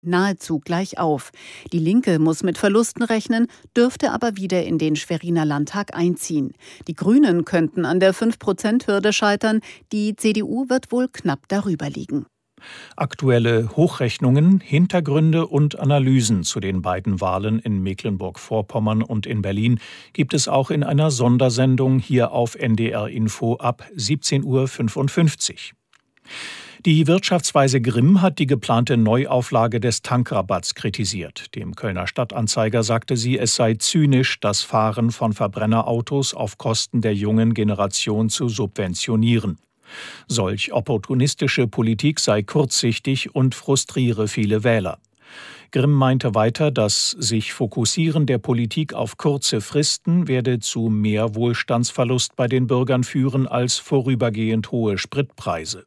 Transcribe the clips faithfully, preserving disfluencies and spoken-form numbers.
nahezu gleich auf. Die Linke muss mit Verlusten rechnen, dürfte aber wieder in den Schweriner Landtag einziehen. Die Grünen könnten an der fünf Prozent Hürde scheitern, die C D U wird wohl knapp darüber liegen. Aktuelle Hochrechnungen, Hintergründe und Analysen zu den beiden Wahlen in Mecklenburg-Vorpommern und in Berlin gibt es auch in einer Sondersendung hier auf N D R Info ab siebzehn Uhr fünfundfünfzig. Die Wirtschaftsweise Grimm hat die geplante Neuauflage des Tankrabatts kritisiert. Dem Kölner Stadtanzeiger sagte sie, es sei zynisch, das Fahren von Verbrennerautos auf Kosten der jungen Generation zu subventionieren. Solch opportunistische Politik sei kurzsichtig und frustriere viele Wähler. Grimm meinte weiter, das sich Fokussieren der Politik auf kurze Fristen werde zu mehr Wohlstandsverlust bei den Bürgern führen als vorübergehend hohe Spritpreise.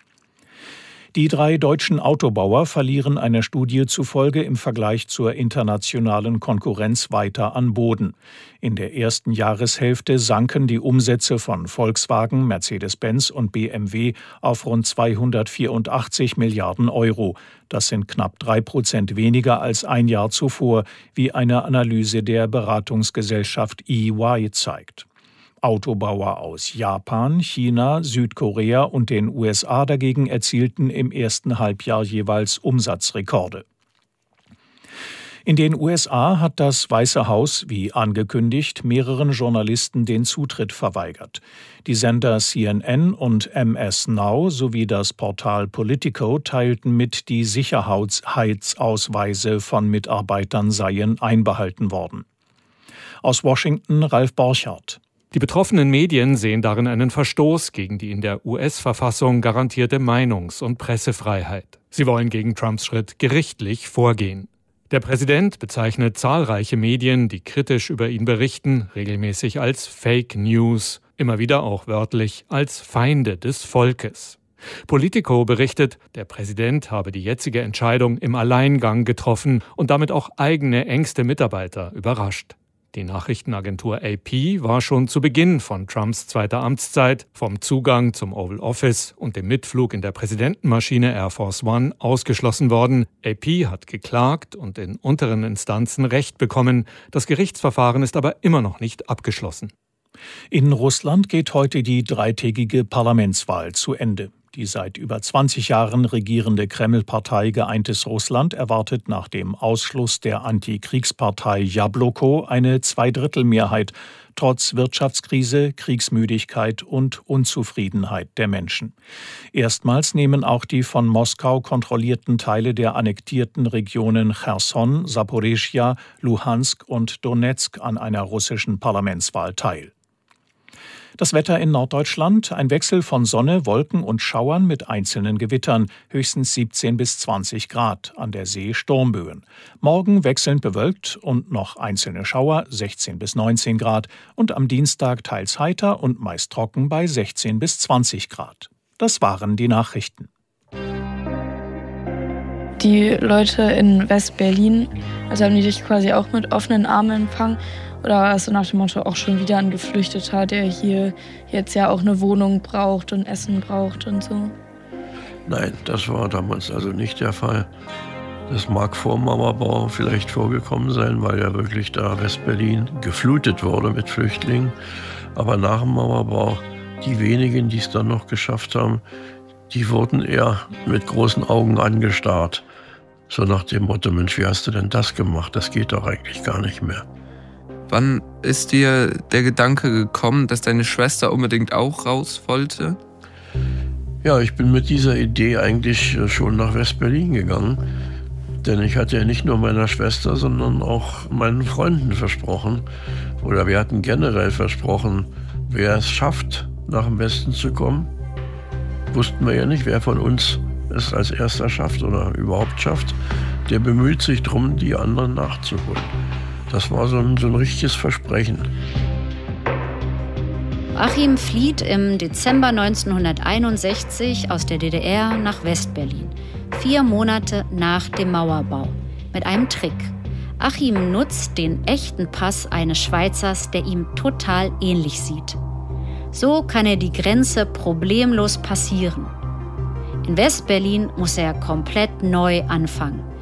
Die drei deutschen Autobauer verlieren einer Studie zufolge im Vergleich zur internationalen Konkurrenz weiter an Boden. In der ersten Jahreshälfte sanken die Umsätze von Volkswagen, Mercedes-Benz und B M W auf rund zweihundertvierundachtzig Milliarden Euro. Das sind knapp drei Prozent weniger als ein Jahr zuvor, wie eine Analyse der Beratungsgesellschaft E Y zeigt. Autobauer aus Japan, China, Südkorea und den U S A dagegen erzielten im ersten Halbjahr jeweils Umsatzrekorde. In den U S A hat das Weiße Haus, wie angekündigt, mehreren Journalisten den Zutritt verweigert. Die Sender C N N und M S Now sowie das Portal Politico teilten mit, die Sicherheitsausweise von Mitarbeitern seien einbehalten worden. Aus Washington Ralf Borchardt. Die betroffenen Medien sehen darin einen Verstoß gegen die in der U S-Verfassung garantierte Meinungs- und Pressefreiheit. Sie wollen gegen Trumps Schritt gerichtlich vorgehen. Der Präsident bezeichnet zahlreiche Medien, die kritisch über ihn berichten, regelmäßig als Fake News, immer wieder auch wörtlich als Feinde des Volkes. Politico berichtet, der Präsident habe die jetzige Entscheidung im Alleingang getroffen und damit auch eigene engste Mitarbeiter überrascht. Die Nachrichtenagentur A P war schon zu Beginn von Trumps zweiter Amtszeit vom Zugang zum Oval Office und dem Mitflug in der Präsidentenmaschine Air Force One ausgeschlossen worden. A P hat geklagt und in unteren Instanzen Recht bekommen. Das Gerichtsverfahren ist aber immer noch nicht abgeschlossen. In Russland geht heute die dreitägige Parlamentswahl zu Ende. Die seit über zwanzig Jahren regierende Kreml-Partei Geeintes Russland erwartet nach dem Ausschluss der Antikriegspartei Jabloko eine Zweidrittelmehrheit, trotz Wirtschaftskrise, Kriegsmüdigkeit und Unzufriedenheit der Menschen. Erstmals nehmen auch die von Moskau kontrollierten Teile der annektierten Regionen Cherson, Saporischschja, Luhansk und Donezk an einer russischen Parlamentswahl teil. Das Wetter in Norddeutschland, ein Wechsel von Sonne, Wolken und Schauern mit einzelnen Gewittern, höchstens siebzehn bis zwanzig Grad, an der See Sturmböen. Morgen wechselnd bewölkt und noch einzelne Schauer, sechzehn bis neunzehn Grad, und am Dienstag teils heiter und meist trocken bei sechzehn bis zwanzig Grad. Das waren die Nachrichten. Die Leute in West-Berlin, also haben die dich quasi auch mit offenen Armen empfangen? Oder war es so nach dem Motto auch schon wieder ein Geflüchteter, der hier jetzt ja auch eine Wohnung braucht und Essen braucht und so? Nein, das war damals also nicht der Fall. Das mag vor dem Mauerbau vielleicht vorgekommen sein, weil ja wirklich da West-Berlin geflutet wurde mit Flüchtlingen. Aber nach dem Mauerbau, die wenigen, die es dann noch geschafft haben, die wurden eher mit großen Augen angestarrt. So nach dem Motto, Mensch, wie hast du denn das gemacht? Das geht doch eigentlich gar nicht mehr. Wann ist dir der Gedanke gekommen, dass deine Schwester unbedingt auch raus wollte? Ja, ich bin mit dieser Idee eigentlich schon nach West-Berlin gegangen. Denn ich hatte ja nicht nur meiner Schwester, sondern auch meinen Freunden versprochen. Oder wir hatten generell versprochen, wer es schafft, nach dem Westen zu kommen. Wussten wir ja nicht, wer von uns es als erster schafft oder überhaupt schafft. Der bemüht sich darum, die anderen nachzuholen. Das war so ein, so ein richtiges Versprechen. Achim flieht im Dezember neunzehnhunderteinundsechzig aus der D D R nach West-Berlin. Vier Monate nach dem Mauerbau. Mit einem Trick. Achim nutzt den echten Pass eines Schweizers, der ihm total ähnlich sieht. So kann er die Grenze problemlos passieren. In West-Berlin muss er komplett neu anfangen.